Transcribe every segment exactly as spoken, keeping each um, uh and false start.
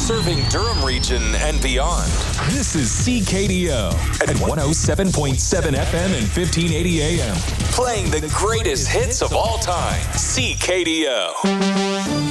serving Durham region and beyond. This is C K D O at one oh seven point seven F M and fifteen eighty A M. Playing the greatest hits of all time. C K D O.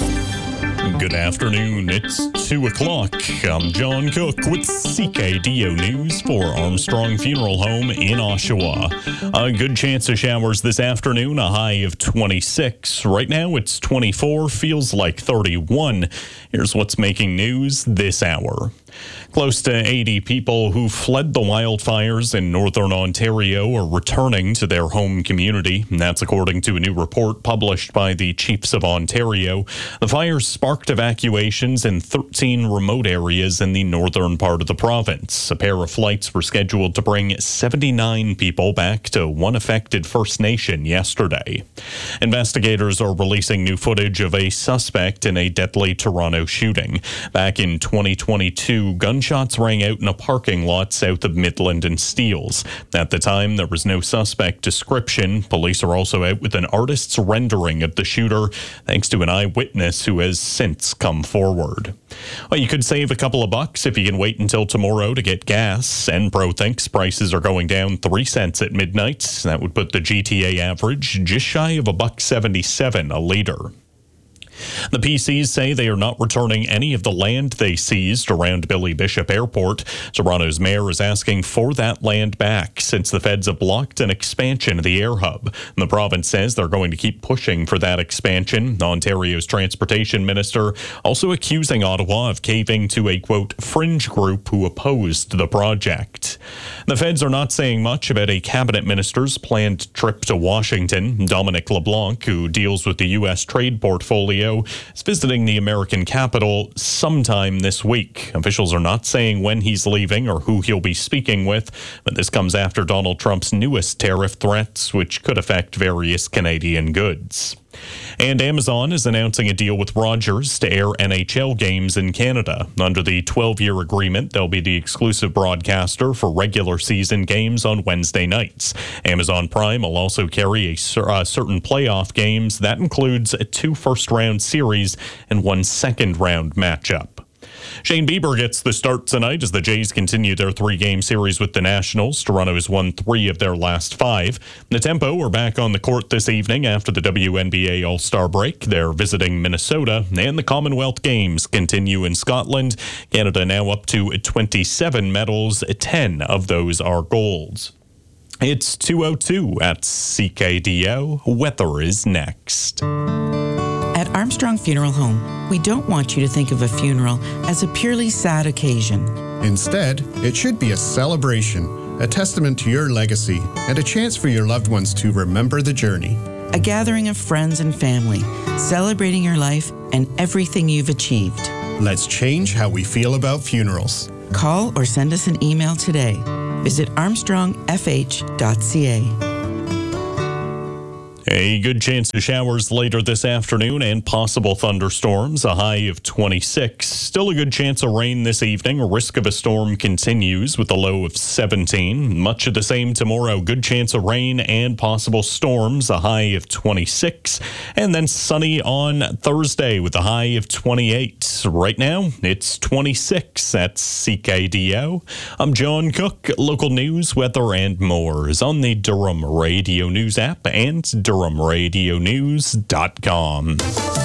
Good afternoon. It's two o'clock. I'm John Cook with C K D O News for Armstrong Funeral Home in Oshawa. A good chance of showers this afternoon, a high of twenty-six. Right now it's twenty-four, feels like thirty-one. Here's what's making news this hour. Close to eighty people who fled the wildfires in northern Ontario are returning to their home community. And that's according to a new report published by the Chiefs of Ontario. The fires sparked evacuations in thirteen remote areas in the northern part of the province. A pair of flights were scheduled to bring seventy-nine people back to one affected First Nation yesterday. Investigators are releasing new footage of a suspect in a deadly Toronto shooting. Back in twenty twenty-two, gunshots rang out in a parking lot south of Midland and Steeles. At the time, there was no suspect description. Police are also out with an artist's rendering of the shooter, thanks to an eyewitness who has since come forward. Well, you could save a couple of bucks if you can wait until tomorrow to get gas. Enpro thinks prices are going down three cents at midnight. That would put the G T A average just shy of a buck seventy-seven a litre. The P Cs say they are not returning any of the land they seized around Billy Bishop Airport. Toronto's mayor is asking for that land back since the feds have blocked an expansion of the air hub. And the province says they're going to keep pushing for that expansion. Ontario's transportation minister also accusing Ottawa of caving to a, quote, fringe group who opposed the project. The feds are not saying much about a cabinet minister's planned trip to Washington. Dominic LeBlanc, who deals with the U S trade portfolio, is visiting the American capital sometime this week. Officials are not saying when he's leaving or who he'll be speaking with, but this comes after Donald Trump's newest tariff threats, which could affect various Canadian goods. And Amazon is announcing a deal with Rogers to air N H L games in Canada. Under the twelve-year agreement, they'll be the exclusive broadcaster for regular season games on Wednesday nights. Amazon Prime will also carry a cer- uh, certain playoff games. That includes two first-round series and one second-round matchup. Shane Bieber gets the start tonight as the Jays continue their three-game series with the Nationals. Toronto has won three of their last five. The Tempo are back on the court this evening after the W N B A All-Star break. They're visiting Minnesota, and the Commonwealth Games continue in Scotland. Canada now up to twenty-seven medals. ten of those are golds. It's two oh two at C K D O. Weather is next. At Armstrong Funeral Home, we don't want you to think of a funeral as a purely sad occasion. Instead, it should be a celebration, a testament to your legacy, and a chance for your loved ones to remember the journey. A gathering of friends and family, celebrating your life and everything you've achieved. Let's change how we feel about funerals. Call or send us an email today. Visit armstrong f h dot c a. A good chance of showers later this afternoon and possible thunderstorms, a high of twenty-six. Still a good chance of rain this evening. A risk of a storm continues with a low of seventeen. Much of the same tomorrow. Good chance of rain and possible storms, a high of twenty-six. And then sunny on Thursday with a high of twenty-eight. Right now, it's twenty-six at C K D O. I'm John Cook. Local news, weather, and more is on the Durham Radio News app and Durham Radio News dot com.